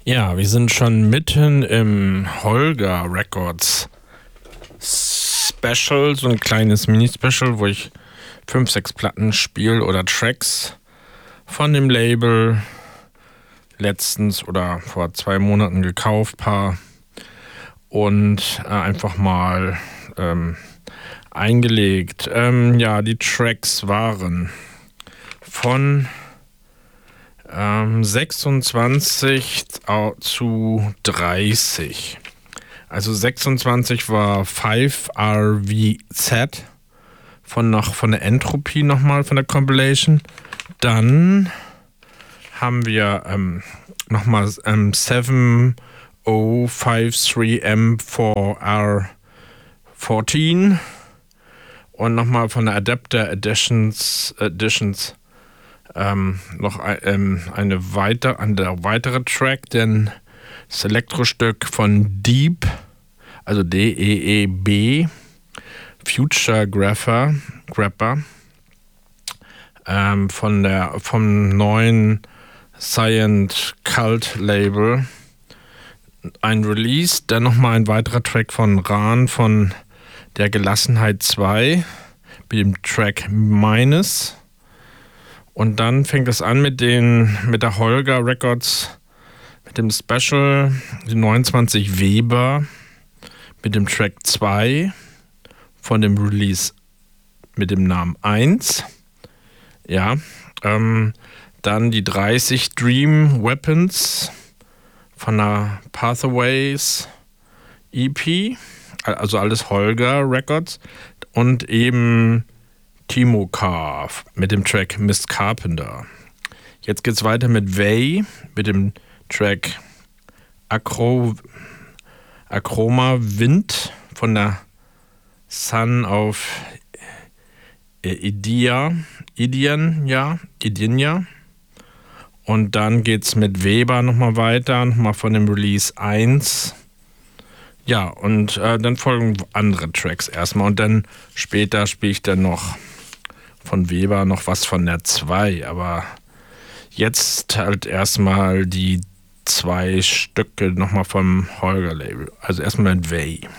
Ja, wir sind schon mitten im Holger Records Special, so ein kleines Mini-Special, wo ich 5, 6 Platten spiele oder Tracks von dem Label letztens oder vor 2 Monaten gekauft, paar und einfach mal eingelegt. Ja, die Tracks waren von 26 zu 30. Also 26 war 5RVZ von der Entropy nochmal, von der Compilation. Dann haben wir nochmal 7053M4R14 und nochmal von der Adapter Editions noch ein weiterer Track, denn das Elektrostück von Deep, also DEEB, Future Grapper, vom neuen Science Cult Label, ein Release, dann nochmal ein weiterer Track von Ran von der Gelassenheit 2 mit dem Track Minus. Und dann fängt es an mit der Holger Records, mit dem Special, die 29 Weber, mit dem Track 2 von dem Release mit dem Namen 1. Ja, dann die 30 Dream Weapons von der Pathways EP, also alles Holger Records, und eben Timo K. mit dem Track Miss Carpenter. Jetzt geht's weiter mit Vey mit dem Track Acroma Wind von der Son of Idinia. Und dann geht's mit Weber nochmal weiter, nochmal von dem Release 1. Ja, und dann folgen andere Tracks erstmal und dann später spiele ich dann noch von Weber noch was von der 2, aber jetzt halt erstmal die 2 Stücke nochmal vom Holger Label. Also erstmal mit Vey.